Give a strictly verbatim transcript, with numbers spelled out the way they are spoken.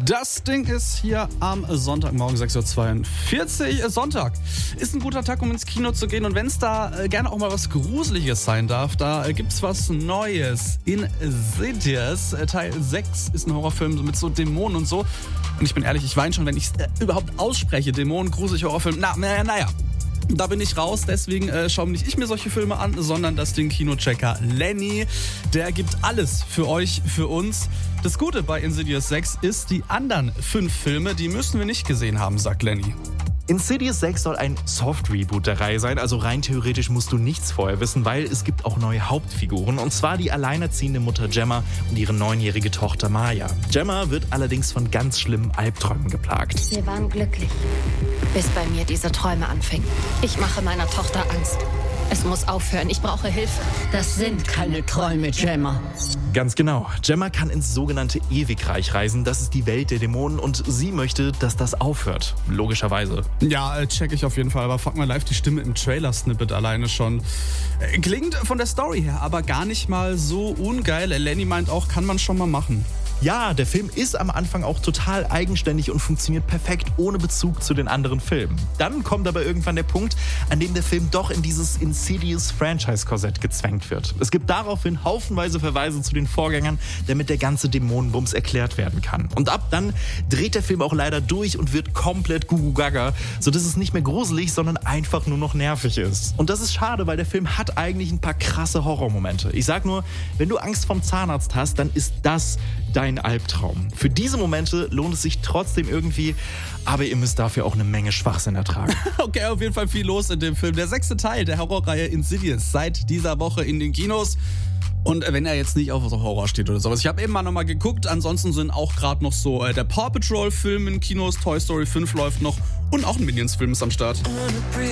Das Ding ist hier am Sonntagmorgen sechs Uhr zweiundvierzig. Sonntag ist ein guter Tag, um ins Kino zu gehen. Und wenn es da äh, gerne auch mal was Gruseliges sein darf, da äh, gibt's was Neues. Insidious, äh, Teil sechs, ist ein Horrorfilm mit so Dämonen und so. Und ich bin ehrlich, ich weine schon, wenn ich es äh, überhaupt ausspreche. Dämonen, gruselig, Horrorfilm. Na, naja, naja. Da bin ich raus, deswegen äh, schaue nicht ich mir solche Filme an, sondern das Ding Kinochecker Lenny. Der gibt alles für euch, für uns. Das Gute bei Insidious sechs ist, die anderen fünf Filme, die müssen wir nicht gesehen haben, sagt Lenny. Insidious sechs soll ein Soft-Reboot der Reihe sein, also rein theoretisch musst du nichts vorher wissen, weil es gibt auch neue Hauptfiguren, und zwar die alleinerziehende Mutter Gemma und ihre neunjährige Tochter Maya. Gemma wird allerdings von ganz schlimmen Albträumen geplagt. Wir waren glücklich, bis bei mir diese Träume anfingen. Ich mache meiner Tochter Angst. Es muss aufhören, ich brauche Hilfe. Das sind keine Träume, Gemma. Ganz genau. Gemma kann ins sogenannte Ewigreich reisen. Das ist die Welt der Dämonen und sie möchte, dass das aufhört. Logischerweise. Ja, check ich auf jeden Fall. Aber fuck mal live, die Stimme im Trailer-Snippet alleine schon. Klingt von der Story her aber gar nicht mal so ungeil. Lenny meint auch, kann man schon mal machen. Ja, der Film ist am Anfang auch total eigenständig und funktioniert perfekt ohne Bezug zu den anderen Filmen. Dann kommt aber irgendwann der Punkt, an dem der Film doch in dieses Insidious-Franchise-Korsett gezwängt wird. Es gibt daraufhin haufenweise Verweise zu den Vorgängern, damit der ganze Dämonenbums erklärt werden kann. Und ab dann dreht der Film auch leider durch und wird komplett gugu-gaga, sodass es nicht mehr gruselig, sondern einfach nur noch nervig ist. Und das ist schade, weil der Film hat eigentlich ein paar krasse Horrormomente. Ich sag nur, wenn du Angst vom Zahnarzt hast, dann ist das dein Albtraum. Für diese Momente lohnt es sich trotzdem irgendwie, aber ihr müsst dafür auch eine Menge Schwachsinn ertragen. Okay, auf jeden Fall viel los in dem Film. Der sechste Teil der Horrorreihe Insidious seit dieser Woche in den Kinos. Und wenn er jetzt nicht auf so Horror steht oder sowas. Ich habe eben mal nochmal geguckt. Ansonsten sind auch gerade noch so äh, der Paw Patrol Film in Kinos, Toy Story fünf läuft noch und auch ein Minions Film ist am Start.